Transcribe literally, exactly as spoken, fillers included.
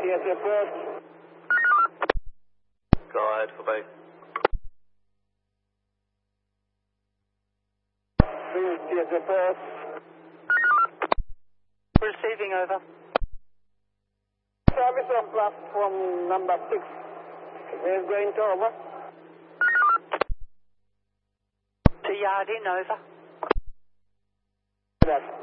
T S report. Go ahead, voorbij. T S report. Receiving over. Service on platform number six is going to over. To Yarding, over. That.